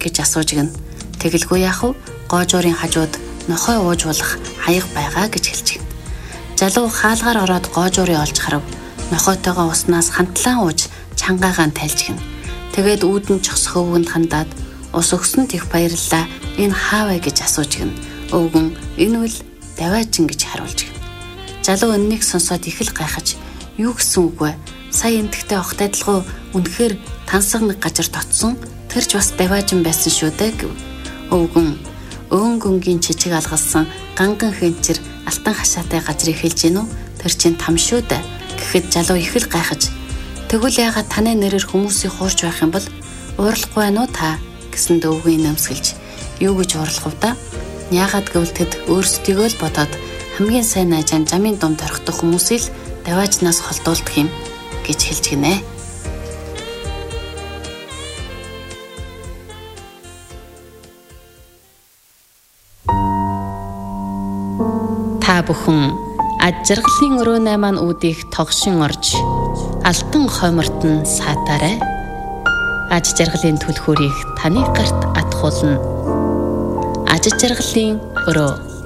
гэж асууж гин. Тэгэлгүй яах вэ? Гоожуурын хажууд нохой уужуулах хаяг байгаа гэж хэлж гин. Залуу хаалгаар ороод гоожуурыг олж харав. Нохойтойгоо уснаас хамтлан ууж чангаагаан тайлж гин. Тэгээд үүдэн чогсох өвгөнд хандаад ус өгсөнд их баярлалаа. Энэ хаавэ гэж асууж гин. Өвгөн энэ үл даваачин гэж хариулж гин. Залуу энэнийг сонсоод их л гайхаж юу гэсэн үг вэ? Сая энтгтэй огт адилгүй үнэхээр тансаг нэг газар дотсон. Тэрч бас даваажин байсан шүү дээ гэв. Өвгөн өнгөнгийн чичиг алгалсан ганган хэнчэр алтан хашаатай газрыг хэлж гинүү. Тэр чинь там шүү дээ. Гэхэд залуу их л гайхаж тэгвэл яагаад таны нэрээр хүмүүсийг хуурч байх юм бол уурлахгүй байна уу та гэсэн өвгөн нэмсгэлж юу гэж уурлах вэ да? Яагаад гэвэл тэд өөрсдийгөө л бодоод хамгийн сайн найжаан замын дунд орхидох хүмүүсийг л даваажнаас холдуулдаг юм гэж хэлж гинэ. Та бүхэн аж жаргалын өрөөнэй маань үүдийг тогшин орж алтан хоймортон саатаарай. Аж жаргалын түлхүүрийг таны гарт атгуулна. Аж жаргалын өрөө.